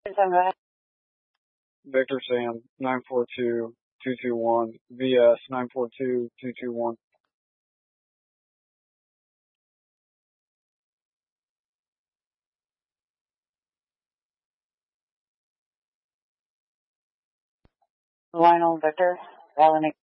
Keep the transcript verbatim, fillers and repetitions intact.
Victor Sam, nine four two, two two one, V S, nine four two, two two one. Lionel Victor, Alan